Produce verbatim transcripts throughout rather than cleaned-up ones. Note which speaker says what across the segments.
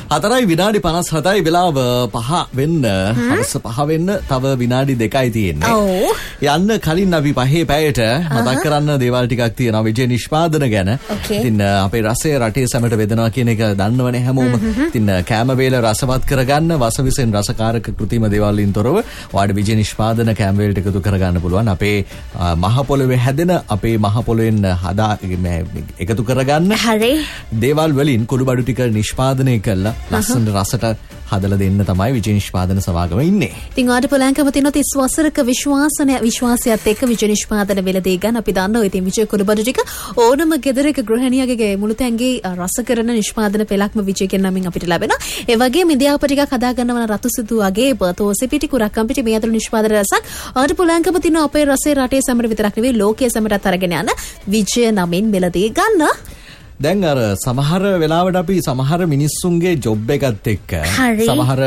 Speaker 1: හතරයි විනාඩි පනස් හතයි වෙලාව පහ වෙන්න හවස පහ වෙන්න තව විනාඩි දෙකයි තියෙන්නේ. යන්න කලින් අපි පහේ පැයට මතක් කරන්න දේවල් ටිකක් තියෙනවා විජය නිෂ්පාදන ගැන. ඉතින් අපේ රසය රටේ සැමට වෙදෙනවා කියන එක දන්නවනේ හැමෝම. ඉතින් කැම වේල රසවත් කරගන්න වසවිසෙන් රසකාරක කෘතිම දේවල් වලින් තොරව ඔයාලට විජය නිෂ්පාදන කැම වේලට එකතු කරගන්න පුළුවන්. අපේ මහ පොළොවේ හැදෙන අපේ මහ පොළොවෙන් හදා එකතු කරගන්න
Speaker 2: හරි
Speaker 1: දේවල් වලින් කුළු බඩු ටික නිෂ්පාදනය කළා ලස්සන රසට හදලා දෙන්න තමයි විජය නිෂ්පාදන සමාගම ඉන්නේ.
Speaker 2: ඉතින් ආඩ පොලංකම තියෙන තිස් වසරක විශ්වාසනය විශ්වාසයත් එක්ක විජය නිෂ්පාදන වෙලදී ගන්න අපි දන්නවා. ඉතින් විජය කුළු බඩු ටික ඕනම ගෙදරක ගෘහණියගේ මුළුතැන්ගේ රස කරන නිෂ්පාදන පෙළක්ම විජය කියන නමින් අපිට ලැබෙනවා. ඒ වගේම ඉන්දියාව ටිකක් හදා ගන්නවන රතු සිතු වගේ තෝසෙ පිටි කුරක්කම් පිටි මේ අතර නිෂ්පාදන රසක් ආඩ පොලංකම තියෙන අපේ රසයේ රටේ සමර විතරක් නෙවෙයි ලෝකයේ සමරත් අරගෙන යන විජය නමින් මෙලදී ගන්න.
Speaker 1: දැන් අර සමහර වෙලාවට අපි සමහර මිනිස්සුන්ගේ ජොබ් එකත් එක්ක සමහර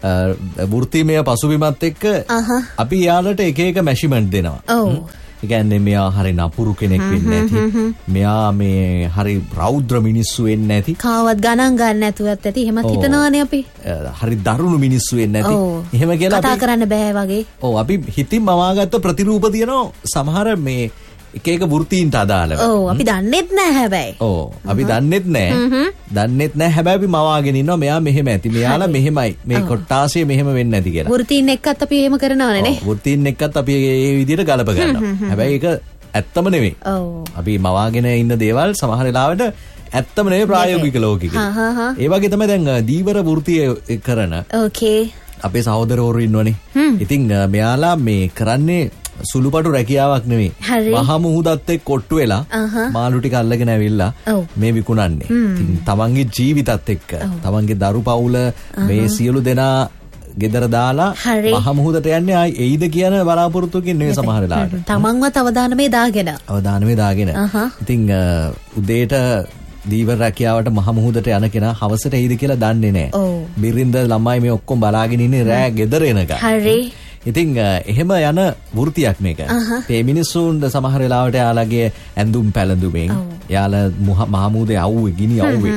Speaker 1: වෘත්තිමය පසුබිමත් එක්ක අපි යාලට එක එක මැෂිමන්ට් දෙනවා.
Speaker 2: ඔව්.
Speaker 1: ඒ කියන්නේ මෙයා හරි නපුරු කෙනෙක් වෙන්නේ නැති. මෙයා මේ හරි රෞද්‍ර මිනිස්සු වෙන්නේ නැති.
Speaker 2: කාවත් ගණන් ගන්න නැතුවත් ඇති. එහෙමත් හිතනවානේ අපි.
Speaker 1: හරි දරුණු මිනිස්සු වෙන්නේ නැති. එහෙම කියලා
Speaker 2: කතා කරන්න බෑ වගේ.
Speaker 1: ඔව් අපි හිතින් මවාගත්ත ප්‍රතිරූප තියෙනවා සමහර මේ එක එක වෘත්තීන්ට අදාළව.
Speaker 2: ඔව් අපි දන්නෙත් නෑ හැබැයි.
Speaker 1: ඔව් අපි දන්නෙත් නෑ. දන්නෙත් නෑ හැබැයි අපි මවාගෙන ඉන්නවා මෙයා මෙහෙම ඇති. මෙයාලා මෙහෙමයි. මේ කොට්ටාසිය මෙහෙම වෙන්නේ නැති කියලා.
Speaker 2: වෘත්තීන් එක්කත් අපි එහෙම කරනවනේ නේ.
Speaker 1: ඔව් වෘත්තීන් එක්කත් අපි මේ විදිහට ගලප ගන්නවා. හැබැයි ඒක ඇත්තම නෙවෙයි.
Speaker 2: ඔව්.
Speaker 1: අපි මවාගෙන ඉන්න දේවල් සමහර වෙලාවට ඇත්තම නෙවෙයි ප්‍රායෝගික ලෝකෙක. ඒ වගේ තමයි දැන් දීවර වෘත්තිය කරන.
Speaker 2: ඕකේ.
Speaker 1: අපේ සහෝදරවරු ඉන්නවනේ. ඉතින් මෙයාලා මේ කරන්නේ සුළුපටු රැකියාවක් නෙවෙයි. මහා මුහුදත් එක්ක කොට්ටු වෙලා මාළු ටික අල්ලගෙන ඇවිල්ලා මේ විකුණන්නේ. ඉතින් තමන්ගේ ජීවිතත් එක්ක තමන්ගේ දරු පවුල මේ සියලු දෙනා ගෙදර දාලා මහා මුහුදට යන්නේ ආයි එයිද කියන බලාපොරොත්තුකින් නෙවෙයි සමහර වෙලාවට.
Speaker 2: තමන්වත් අවදානමේ දාගෙන.
Speaker 1: අවදානමේ දාගෙන. ඉතින් උදේට දීවර රැකියාවට මහ මුහුදට යන කෙනා හවසට එයිද කියලා දන්නේ නැහැ. බිරින්ද ළමයි මේ ඔක්කොම බලාගෙන ඉන්නේ රෑ ගෙදර එනකම්.
Speaker 2: හරි.
Speaker 1: ඉතින් එහෙම යන වෘතියක් මේක. ඒ මිනිස්සුන්ට සමහර වෙලාවට යාළගේ ඇඳුම් පැළඳුමෙන් යාළ මහමුදේ අවුවේ ගිනි අවුවේ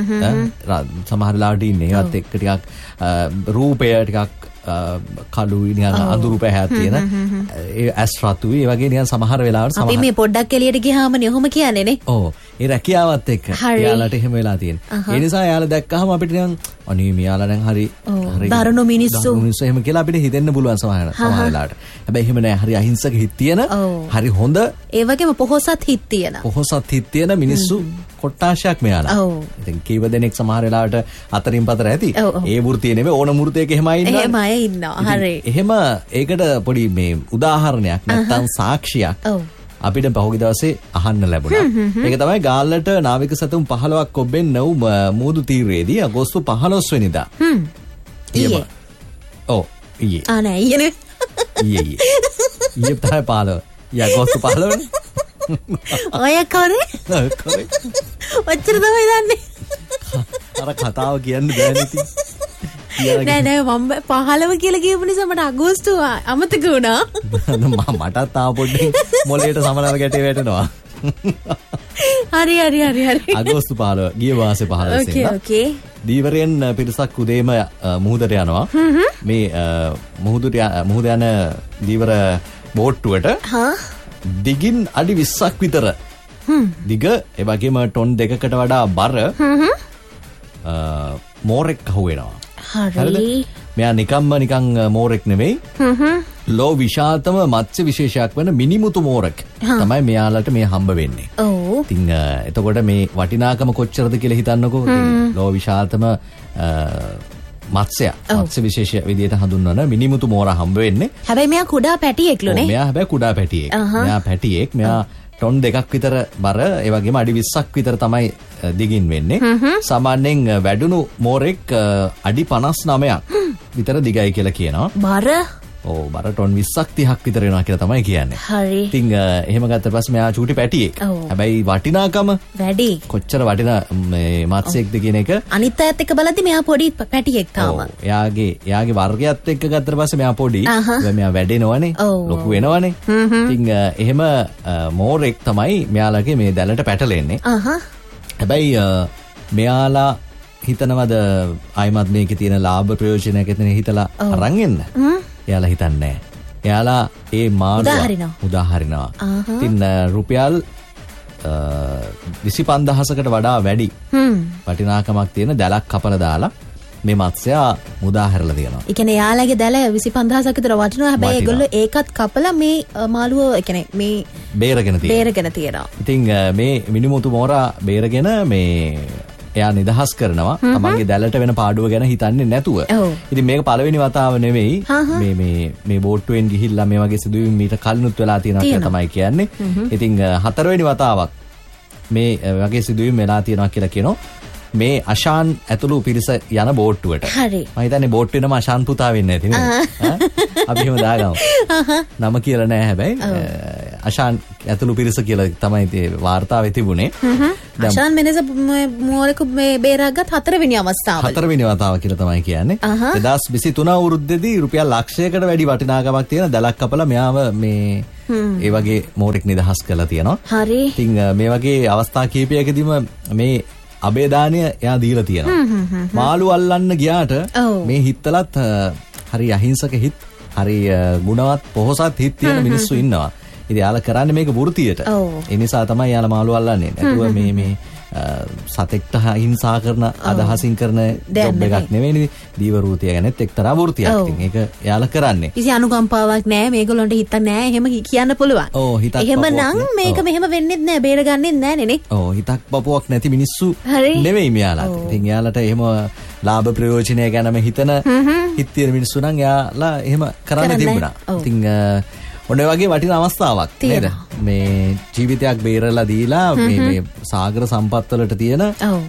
Speaker 1: සමහර වෙලාවට ඉන්නේ. ඒවත් එක්ක ටිකක් රූපය ටිකක් කළු නිකන් අඳුරු පැහැයක් තියෙන ඒ ඇස් රතුයි ඒ වගේ නිකන් සමහර වෙලාවට
Speaker 2: අපි මේ පොඩ්ඩක් එළියට ගියාමනේ ඔහොම කියන්නේ නේ.
Speaker 1: ඔව් ඒ රැකියාවත් එක්ක යාළට එහෙම වෙලා තියෙනවා. ඒ නිසා යාළ දැක්කහම අපිට නිකන් අනේ මෙයාලා දැන් හරි
Speaker 2: හරි දරුණු මිනිස්සු
Speaker 1: මිනිස්සු එහෙම කියලා අපිට හිතෙන්න පුළුවන් සමහර සමහර වෙලාවට. හැබැයි එහෙම නෑ. හරි අහිංසක හිත් තියෙන හරි හොඳ
Speaker 2: ඒ වගේම පොහොසත් හිත් තියෙන
Speaker 1: පොහොසත් හිත් තියෙන මිනිස්සු කොට්ටාශයක් මෙයාලා. ඉතින් කීව දෙනෙක් සමහර වෙලාවට අතරින් පතර ඇති. ඒ වෘතිය නෙමෙයි ඕන වෘතියක එහෙමයි ඉන්නවා.
Speaker 2: එහෙමයි ඉන්නවා. හරි.
Speaker 1: එහෙම ඒකට පොඩි මේ උදාහරණයක් නැත්තම් සාක්ෂියක් අපිට පහුගිය දවසේ අහන්න ලැබුණා. ඒක තමයි ගාල්ලට නාවික සතුන් පහළොවක් ඔබෙන් නැව් මූදු තීරයේදී අගෝස්තු පහළොස් වෙනිදා.
Speaker 2: හ්ම්.
Speaker 1: ඊයේ. ඔව් ඊයේ.
Speaker 2: ආ නෑ ඊයේ නේ.
Speaker 1: ඊයේ ඊයේ. ඊයේ තමයි පහළොව. ඊයේ අගෝස්තු පහළොවනේ.
Speaker 2: ඔය කරේ?
Speaker 1: කරේ.
Speaker 2: ඔච්චර තමයි දන්නේ.
Speaker 1: අර කතාව කියන්න බෑනේ ඉතින්.
Speaker 2: නෑ නෑ මම පහළව කියලා කියපු නිසා මට අගෝස්තු අමතක වුණා.
Speaker 1: මටත් ආව පොඩ්ඩෙන් මොලේට සමනල ගැටේ වැටෙනවා.
Speaker 2: හරි හරි හරි හරි.
Speaker 1: අගෝස්තු පහළව ගිය මාසේ පහළොව වෙනිදා.
Speaker 2: ඕකේ ඕකේ.
Speaker 1: දීවරයෙන් පිරිසක් උදේම මුහුදට යනවා. මේ මුහුදට මුහුද යන දීවර බෝට්ටුවට දිගින් අඩි විස්සක් විතර දිග ඒ වගේම ටොන් දෙකකට වඩා බර මෝරෙක් අහුවෙනවා.
Speaker 2: හරි.
Speaker 1: මෙයා නිකම්ම නිකන් මෝරෙක් නෙවෙයි. ලෝ විශාලතම මත්ස්‍ය විශේෂයක් වෙන මිනිමුතු මෝරෙක් තමයි මෙයාලට මේ හම්බ වෙන්නේ.
Speaker 2: ඔව්.
Speaker 1: ඉතින් එතකොට මේ වටිනාකම කොච්චරද කියලා හිතන්නකෝ. ලෝ විශාලතම මත්ස්‍ය මත්ස්‍ය විශේෂ විදියට හඳුන්වන මිනිමුතු මෝරා හම්බ වෙන්නේ.
Speaker 2: හැබැයි මෙයා කුඩා පැටියෙක්ලුනේ.
Speaker 1: මෙයා හැබැයි කුඩා පැටියෙක්. මෙයා පැටියෙක්. මෙයා ටොන් දෙකක් විතර බර ඒ වගේම අඩි විස්සක් විතර තමයි දිගින් වෙන්නේ. සාමාන්‍යයෙන් වැඩුණු මෝරෙක් අඩි පනස් නවයක් විතර දිගයි කියලා කියනවා.
Speaker 2: බර
Speaker 1: ඔව් බර ටොන් විස්සක් තිහක් විතර වෙනවා කියලා තමයි කියන්නේ.
Speaker 2: හරි.
Speaker 1: ඉතින් එහෙම ගත්ත පස්සේ මෙයා චූටි පැටියෙක්. හැබැයි වටිනාකම
Speaker 2: වැඩි.
Speaker 1: කොච්චර වටිනා මේ මත්ස්‍යයක්ද කියන එක
Speaker 2: අනිත් අයත් එක්ක බලද්දි මෙයා පොඩි පැටියෙක් තාම.
Speaker 1: ඔව්. එයාගේ එයාගේ වර්ගයත් එක්ක ගත්ත පස්සේ මෙයා පොඩි. හැබැයි මෙයා වැඩෙනවනේ. ලොකු වෙනවනේ. ඉතින් එහෙම මෝරෙක් තමයි මෙයාලගේ මේ දැලට පැටලෙන්නේ.
Speaker 2: අහහ.
Speaker 1: හැබැයි මෙයාලා හිතනවද ආයිමත් මේකේ තියෙන ලාභ ප්‍රයෝජනයක් එතන හිතලා අරන් එන්න? එයාලා හිතන්නේ නැහැ. එයාලා ඒ මාළුවා උදාහරිනවා. ඉතින් රුපියල් විසිපන්දහසකට වඩා වැඩි වටිනාකමක් තියෙන දැලක් කපලා දාලා මේ මත්ස්‍යයා මුදා හැරලා තියෙනවා. ඒ කියන්නේ යාළගේ දැල විසිපන්දහසක විතර වටිනවා. හැබැයි ඒගොල්ලෝ ඒකත් කපලා මේ මාළුව ඒ කියන්නේ මේ බේරගෙන තියෙනවා. බේරගෙන තියෙනවා. ඉතින් මේ මිනිමුතු මෝරා බේරගෙන මේ එයා නිදහස් කරනවා. තමන්ගේ දැලට වෙන පාඩුව ගැන හිතන්නේ නැතුව. ඉතින් මේක පළවෙනි වතාව නෙවෙයි. මේ මේ මේ බෝට්ටුවෙන් ගිහිල්ලා මේ වගේ සිදුවීම් මීට කලිනුත් වෙලා තියෙනවා කියලා තමයි කියන්නේ. ඉතින් හතරවෙනි වතාවක් මේ වගේ සිදුවීම් වෙලා තියෙනවා කියලා කියනවා. මේ අශාන් ඇතුළු පිරිස යන බෝට්ටුවට. හරි. මම හිතන්නේ බෝට්ටුවේ නම අශාන් පුතා වෙන්නේ නැති නේද? අපි එහෙම දාගමු. නම කියලා නෑ හැබැයි. අශාන් ඇතුළු පිරිස කියලා තමයි ඒ වාර්තාවේ තිබුණේ. අශාන් මෙනස මෝරක මේ බේරාගත් හතරවෙනි අවස්ථාව. හතරවෙනි වතාව කියලා තමයි කියන්නේ. දෙදාස් විසිතුන අවුරුද්දේදී රුපියල් ලක්ෂයකට වැඩි වටිනාකමක් තියෙන දැලක් කපලා මෙයාව මේ ඒ වගේ මෝරෙක් නිදහස් කරලා තියෙනවා. හරි. ඉතින් මේ වගේ අවස්ථා කීපයකදීම මේ අබේදානය එයා දීලා තියෙනවා. මාළු අල්ලන්න ගියාට මේ හිත්තලත් හරි අහිංසක හිත්, හරි ගුණවත් පොහොසත් හිත් තියෙන මිනිස්සු ඉන්නවා. ඉතින් යාලා කරන්නේ මේක වෘතියට. ඒ නිසා තමයි යාලා මාළු අල්ලන්නේ. නැතුව මේ මේ සතෙක්ට හිංසා කරන අදහසින් කරන ජොබ් එකක් නෙවෙයි. දීවරූතිය ගැනත් එක්තරා වෘතියක්. ඉතින් ඒක යාලා කරන්නේ. කිසි අනුකම්පාවක් නැහැ. මේගොල්ලන්ට හිතක් නැහැ. එහෙම කියන්න පුළුවන්. ඔව් හිතක් පපුවක්. එහෙමනම් මේක මෙහෙම වෙන්නෙත් නැහැ. බේරගන්නෙත් නැහැ නේ. ඔව් හිතක් පපුවක් නැති මිනිස්සු නෙවෙයි මෙයාලා. ඉතින් යාලට එහෙම ලාභ ප්‍රයෝජනය ගැනම හිතන හිත තියෙන මිනිස්සු නම් යාලා එහෙම කරන්න තිබුණා. ඉතින් ඔන්න වගේ වටින අවස්ථාවක් නේද? මේ ජීවිතයක් බේරලා දීලා මේ මේ සාගර සම්පත් වලට තියෙන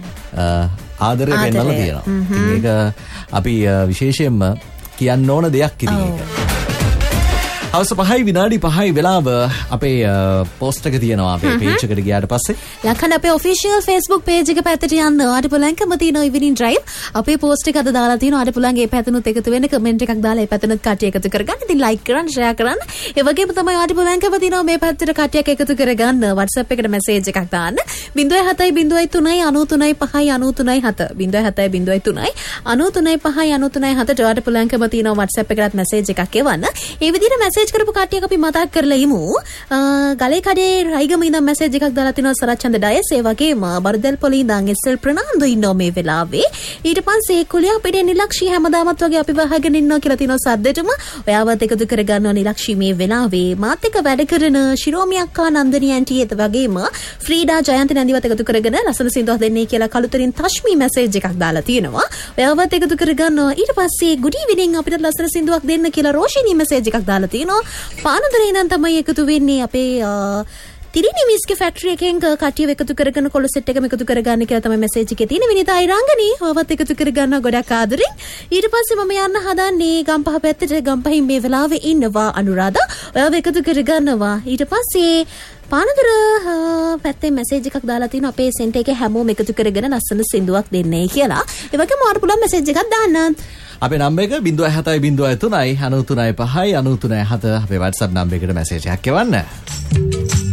Speaker 1: ආදරය පෙන්වලා තියෙනවා. ඒක අපි විශේෂයෙන්ම කියන්න ඕන දෙයක් ඉතින් ඒක. හවස පහයි විනාඩි පහයි වෙලාව අපේ පෝස්ට් එක තියෙනවා අපේ පේජ් එකට ගියාට පස්සේ. ලක්කන අපේ ඔෆිෂියල් Facebook page එක පැත්තට යන්න. ආට පුළුවන්කම තියෙන ඉවිනින් ඩ්‍රයිව්. අපේ පෝස්ට් එක අද දාලා තියෙනවා. ආට පුළුවන් ඒ පැත්තනොත් එකතු වෙන්න කමෙන්ට් එකක් දාලා ඒ පැත්තනොත් කට්ටිය එකතු කරගන්න. ඉතින් ලයික් කරන්න, ෂෙයා කරන්න. ඒ වගේම තමයි ආට පුළුවන්කම තියෙනවා මේ පැත්තට කට්ටියක් එකතු කරගන්න. WhatsApp එකට මැසේජ් එකක් දාන්න. zero seven zero zero three nine three five nine three seven zero seven zero zero three nine three five nine three seven ආට පුළුවන්කම තියෙනවා WhatsApp එකකට මැසේජ් එකක් එවන්න. ඒ විදිහට මැසේජ් කරපු කට්ටියක් අපි මතක් කරලා ඉමු. ගලේ කඩේ රයිගම ඉඳන් මැසේජ් එකක් දාලා තිනවා සරච්චන්ද ඩයස්. ඒ වගේම බර්දල් පොලේ ඉඳන් එස්.එල් ප්‍රනාන්දු ඉන්නෝ මේ වෙලාවේ. ඊට පස්සේ කුලියා පිටේ නිලක්ෂී හැමදාමත් වගේ අපි වහගෙන ඉන්නවා කියලා තිනවා සද්දෙටම. ඔයාවත් එකතු කරගන්නවා නිලක්ෂී මේ වෙලාවේ. මාත් එක්ක වැඩ කරන ශිරෝමි අක්කා නන්දනී ඇන්ටි ඒත් වගේම ෆ්‍රීඩා ජයන්ති නැන්දිවත් එකතු කරගෙන ලස්සන සින්දුවක් දෙන්නේ කියලා කලුතරින් තශ්මි මැසේජ් එකක් දාලා තියෙනවා. ඔයාවත් එකතු කරගන්නවා. ඊට පස්සේ good evening අපිට ලස්සන සින්දුවක් දෙන්න කියලා රෝෂිනී මැසේජ් එකක් දාලා තියෙනවා. පානදුරේ ඉඳන් තමයි එකතු වෙන්නේ අපේ තිරිනි මිස්කේ ෆැක්ටරි එකෙන් කට්ටිය එකතු කරගෙන කොළ සෙට් එකම එකතු කරගන්න කියලා තමයි මැසේජ් එකේ තියෙන්නේ. විනිතා ඉරංගනී ඔයවත් එකතු කරගන්නවා ගොඩක් ආදරෙන්. ඊට පස්සේ මම යන්න හදන්නේ ගම්පහ පැත්තට. ගම්පහින් මේ වෙලාවේ ඉන්නවා අනුරාධා. ඔයව එකතු කරගන්නවා. ඊට පස්සේ පානදුර පැත්තේ මැසේජ් එකක් දාලා තිනවා අපේ සෙන්ටර් එකේ හැමෝම එකතු කරගෙන ලස්සන සින්දුවක් දෙන්නේ කියලා. ඒ වගේම ආර පුළුවන් මැසේජ් එකක් දාන්න. අපේ නම්බර් එක zero seven zero zero three nine three five nine three seven අපේ WhatsApp නම්බර් එකට මැසේජ් එකක් එවන්න.